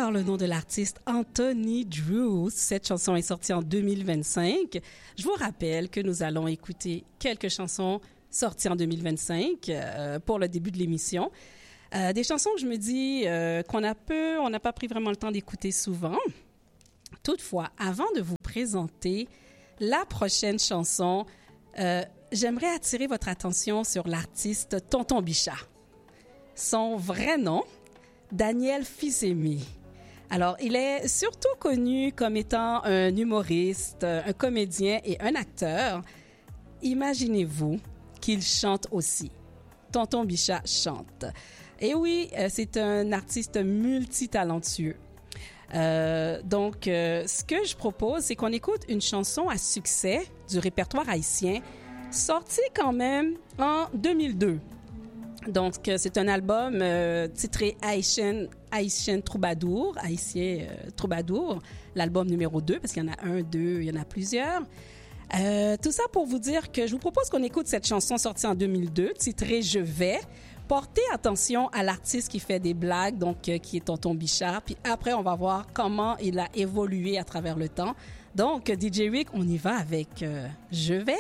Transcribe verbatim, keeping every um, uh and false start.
par le nom de l'artiste Anthony Drew. Cette chanson est sortie en deux mille vingt-cinq. Je vous rappelle que nous allons écouter quelques chansons sorties en deux mille vingt-cinq euh, pour le début de l'émission. Euh, des chansons que je me dis euh, qu'on a peu, on n'a pas pris vraiment le temps d'écouter souvent. Toutefois, avant de vous présenter la prochaine chanson, euh, j'aimerais attirer votre attention sur l'artiste Tonton Bichat. Son vrai nom, Daniel Fils-Aimé. Alors, il est surtout connu comme étant un humoriste, un comédien et un acteur. Imaginez-vous qu'il chante aussi. Tonton Bichat chante. Et oui, c'est un artiste multitalentueux. Euh, donc, euh, ce que je propose, c'est qu'on écoute une chanson à succès du répertoire haïtien, sortie quand même en deux mille deux. Donc, c'est un album euh, titré Haïtien, Haïtien Troubadour, Haïtien euh, Troubadour, l'album numéro deux, parce qu'il y en a un, deux, il y en a plusieurs. Euh, tout ça pour vous dire que je vous propose qu'on écoute cette chanson sortie en deux mille deux, titrée « Je vais ». Portez attention à l'artiste qui fait des blagues, donc euh, qui est Tonton Bichat. Puis après, on va voir comment il a évolué à travers le temps. Donc, D J Rick, on y va avec euh, « Je vais ».